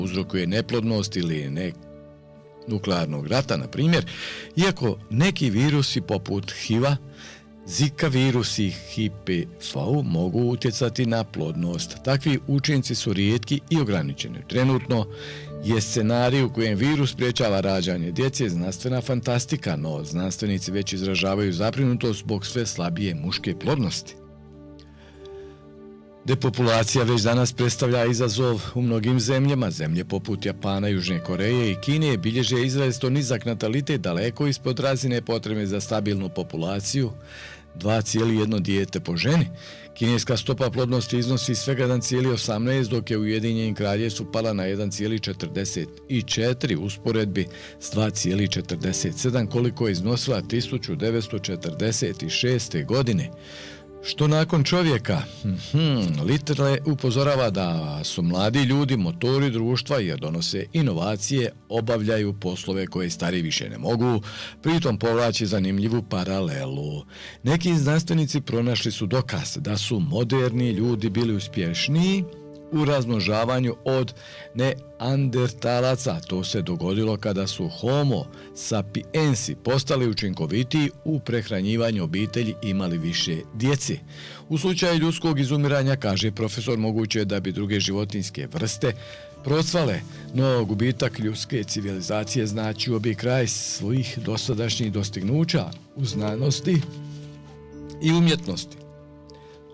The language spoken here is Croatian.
uzrokuje neplodnost ili nuklearnog rata, na primjer, iako neki virusi poput HIV-a, Zika virus i HPV mogu utjecati na plodnost. Takvi učinci su rijetki i ograničeni. Trenutno je scenarij u kojem virus sprječava rađanje djece znanstvena fantastika, no znanstvenici već izražavaju zabrinutost zbog sve slabije muške plodnosti. Depopulacija već danas predstavlja izazov u mnogim zemljama. Zemlje poput Japana, Južne Koreje i Kine bilježe izrazito nizak natalitet daleko ispod razine potrebe za stabilnu populaciju, 2,1 dijete po ženi. Kineska stopa plodnosti iznosi svega 1,18, dok je u Ujedinjenim Kraljevstvu pala na 1,44 usporedbi s 2,47 koliko je iznosila 1946. godine. Što nakon čovjeka? Little upozorava da su mladi ljudi motori društva jer donose inovacije, obavljaju poslove koje stari više ne mogu, pritom povlači zanimljivu paralelu. Neki znanstvenici pronašli su dokaz da su moderni ljudi bili uspješniji u razmnožavanju od neandertalaca. To se dogodilo kada su Homo sapiensi postali učinkovitiji u prehranjivanju obitelji i imali više djece. U slučaju ljudskog izumiranja, kaže profesor, moguće je da bi druge životinjske vrste procvale, no gubitak ljudske civilizacije značio bi kraj svojih dosadašnjih dostignuća u znanosti i umjetnosti.